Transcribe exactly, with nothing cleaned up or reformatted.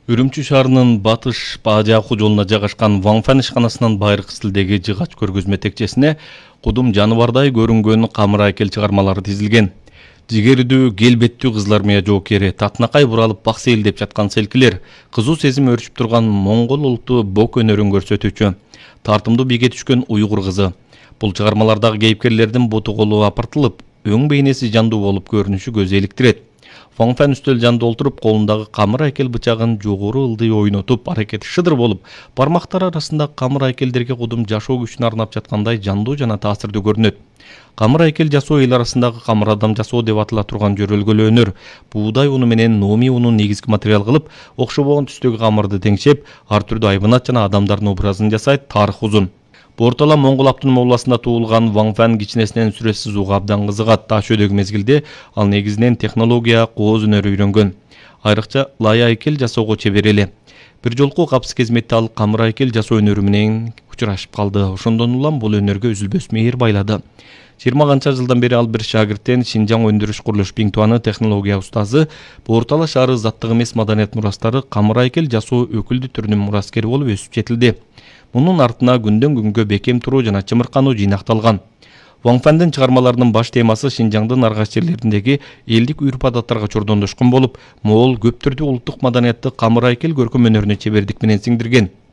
Үрүмчү шаарынын батыш Баажаакуу жолуна жайгашкан Ваңфан ишканасынын байыркы стилдеги жыгач көргөзмө текчесине кудум жаныбардай көрүнгөн камыр айкел чыгармалары тизилген. Жигердүү, келбеттүү кызлар мыя жоокери, татынакай буралып бак сейилдеп жаткан селкилер, кызуу сезим өрчүп турган моңгол улуттуу бок өнөрүн көрсөтүүчү, тартымдуу биге түшкөн уйгур кызы. Бул чыгармалардагы кейипкерлердин буту колу апартылып, өң бейнеси жандуу болуп көрүнүшү көз иликтирет. Ваңфан үстөл жанында олтуруп, колундагы камыр айкел бычагын жогору ылдый ойнотуп, аракети шыдыр болуп, бармактары арасында камыр айкелдерге кудум жашоо күчүн арнап жаткандай жандуу жана таасирдүү көрүнөт. Камыр айкел жасоо эл арасындагы камыр адам жасоо деп атала турган жөрөлгөлүү өнөр. Буудай уну менен номи унун негизги материал кылып, окшобогон түстөгү камырды теңшеп, ар түрдүү айбанат жана адамдардын образын жасайт. Тарых узун. Бортала Моңгол автоном областында туулган Ваңфан кичинесинен сүрөт сызууга абдан кызыгат. Таш өдөгү мезгилде ал негизинен технология, кооз өнөрү үйрөнгөн. Айрыкча лай айкел жасоого чебер эле. Бир жолку капсыз кезметте ал камыр айкел жасоо өнөрү менен учурашып калды. Ошондон улам бул өнөргө үзүлбөс мейир байлады. жыйырма канча жылдан бери ал бир шагирттен Шинжаң өндүрүш курулуш Биңтуаны технология устазы, Бортала шаары заттык эмес маданият мурастары камыр айкел жасоо өкүлдүү түрүнүн мураскери болуп өсүп жетилди. Мунун артына күндөн күнгө бекем туруу жана чымыркануу жыйнакталган. Ваңфандын чыгармаларынын баш темасы Шинжаңдын аргаш жерлериндеги элдик үрп-адаттарга чордондошкон болуп, моол көп түрдүү улуттук маданиятты камыр айкел көркөм өнөрүнө чебердик менен сиңдирген.